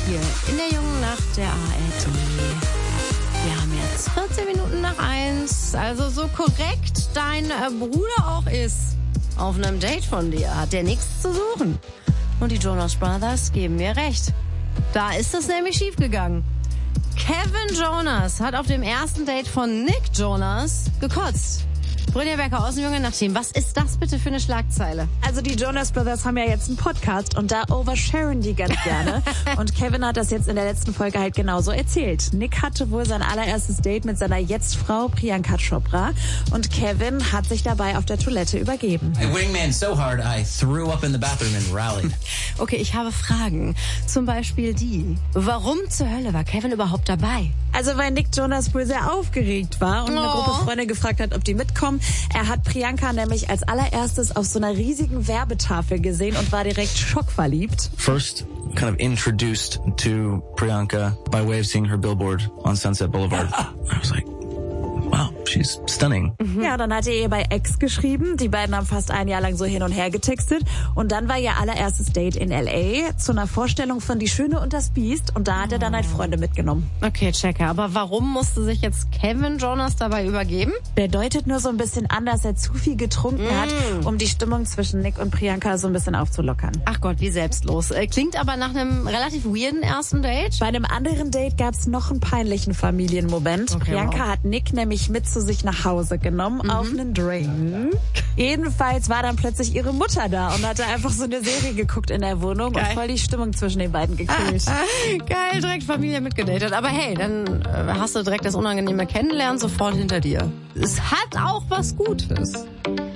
hier in der jungen Nacht der ARD. Wir haben jetzt 14 Minuten nach 1. Also so korrekt dein Bruder auch ist auf einem Date von dir, hat der nichts zu suchen. Und die Jonas Brothers geben mir recht. Da ist es nämlich schiefgegangen. Kevin Jonas hat auf dem ersten Date von Nick Jonas gekotzt. Brynja Becker aus dem Jungen Nacht-Team. Was ist das bitte für eine Schlagzeile? Also die Jonas Brothers haben ja jetzt einen Podcast und da oversharen die ganz gerne. Und Kevin hat das jetzt in der letzten Folge halt genauso erzählt. Nick hatte wohl sein allererstes Date mit seiner Jetzt-Frau Priyanka Chopra und Kevin hat sich dabei auf der Toilette übergeben. I wingman so hard I threw up in the bathroom and rallied. Okay, ich habe Fragen. Zum Beispiel die. Warum zur Hölle war Kevin überhaupt dabei? Also weil Nick Jonas wohl sehr aufgeregt war und eine Gruppe Freunde gefragt hat, ob die mitkommen. Er hat Priyanka nämlich als allererstes auf so einer riesigen Werbetafel gesehen und war direkt schockverliebt. First, kind of introduced to Priyanka by way of seeing her billboard on Sunset Boulevard. I was like, wow, she's stunning. Ja, dann hat er ihr bei X geschrieben. Die beiden haben fast ein Jahr lang so hin und her getextet. Und dann war ihr allererstes Date in L.A. zu einer Vorstellung von Die Schöne und das Biest. Und da hat er dann halt Freunde mitgenommen. Okay, checker. Aber warum musste sich jetzt Kevin Jonas dabei übergeben? Der deutet nur so ein bisschen an, dass er zu viel getrunken hat, um die Stimmung zwischen Nick und Priyanka so ein bisschen aufzulockern. Ach Gott, wie selbstlos. Klingt aber nach einem relativ weirden ersten Date. Bei einem anderen Date gab's noch einen peinlichen Familienmoment. Okay, Priyanka hat Nick nämlich mit zu sich nach Hause genommen auf einen Drink. Jedenfalls war dann plötzlich ihre Mutter da und hatte einfach so eine Serie geguckt in der Wohnung und voll die Stimmung zwischen den beiden gekühlt. Geil, direkt Familie mitgedatet. Aber hey, dann hast du direkt das unangenehme Kennenlernen sofort hinter dir. Es hat auch was Gutes.